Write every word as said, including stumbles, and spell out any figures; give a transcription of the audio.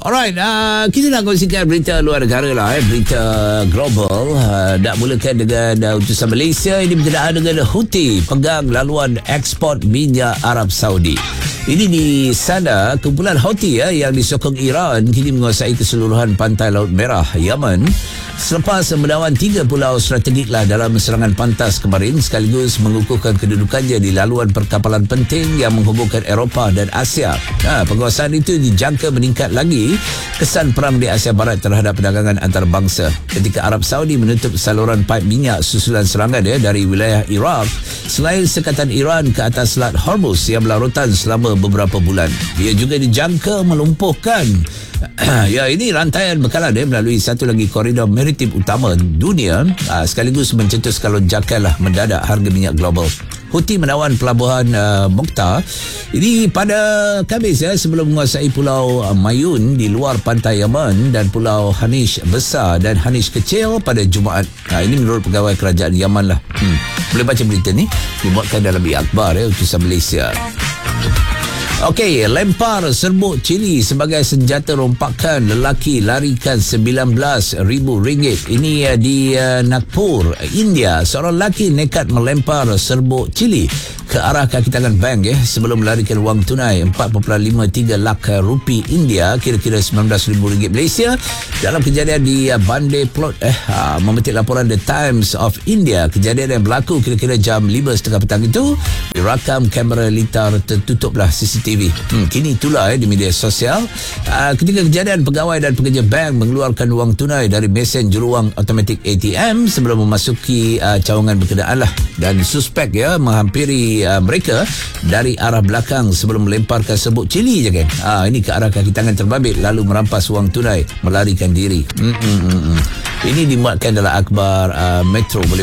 Alright, uh, kita nak kongsikan berita luar negara lah, eh. Berita global. Uh, nak mulakan dengan uh, utusan Malaysia. Ini berkenaan dengan Houthi pegang laluan ekspor minyak Arab Saudi. Ini di sana, kumpulan Houthi ya, yang disokong Iran kini menguasai keseluruhan pantai Laut Merah, Yaman, selepas menawan tiga pulau strategik lah dalam serangan pantas kemarin, sekaligus mengukuhkan kedudukannya di laluan perkapalan penting yang menghubungkan Eropah dan Asia. Ha, penguasaan itu dijangka meningkat lagi kesan perang di Asia Barat terhadap perdagangan antarabangsa ketika Arab Saudi menutup saluran paip minyak susulan serangan ya, dari wilayah Iraq selain sekatan Iran ke atas Selat Hormuz yang berlarutan selama beberapa bulan. Ia juga dijangka melumpuhkan ya, ini rantaian bekalan dia melalui satu lagi koridor maritim utama dunia, aa, sekaligus mencetuskan lonjakan lah mendadak harga minyak global. Houthi menawan pelabuhan uh, Mokhtar ini pada Khamis ya, sebelum menguasai Pulau uh, Mayun di luar pantai Yaman dan Pulau Hanish Besar dan Hanish Kecil pada Jumaat. Ha, ini menurut pegawai kerajaan Yaman lah. Hmm. Boleh baca berita ni, dimuatkan dalam I-Akhbar ya, utusan Malaysia. Okey, lempar serbuk cili sebagai senjata rompakan, lelaki larikan sembilan belas ribu ringgit. Ini uh, di uh, Nagpur, India. Seorang lelaki nekat melempar serbuk cili ke arah kaki tangan bank eh, sebelum melarikan wang tunai empat perpuluhan lima tiga lakh rupiah India, kira-kira sembilan belas ribu ringgit Malaysia, dalam kejadian di uh, Bandar Plot eh, uh, memetik laporan The Times of India. Kejadian yang berlaku kira-kira jam lima tiga puluh petang itu dirakam kamera litar tertutuplah C C T V. Hmm, kini itulah eh, di media sosial. Uh, ketika kejadian, pegawai dan pekerja bank mengeluarkan wang tunai dari mesin juruwang automatik A T M sebelum memasuki uh, cawangan berkenaan lah, dan suspek ya menghampiri uh, mereka dari arah belakang sebelum melemparkan serbuk cili je kan. Uh, ini ke arah kaki tangan terbabit lalu merampas wang tunai, melarikan diri. Hmm, hmm, hmm, hmm. Ini dimuatkan dalam akhbar uh, Metro. Boleh